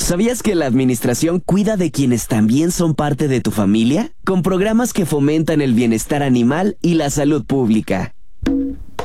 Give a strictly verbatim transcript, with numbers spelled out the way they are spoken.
¿Sabías que la administración cuida de quienes también son parte de tu familia? Con programas que fomentan el bienestar animal y la salud pública.